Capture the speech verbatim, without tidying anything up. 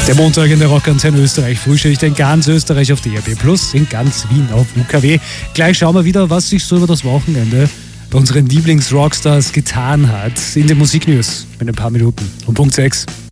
Der Montag in der Rockantenne Österreich Frühschicht in ganz Österreich auf D A B plus, in ganz Wien auf U K W. Gleich schauen wir wieder, was sich so über das Wochenende bei unseren Lieblings-Rockstars getan hat. In den Musiknews in ein paar Minuten um Punkt sechs.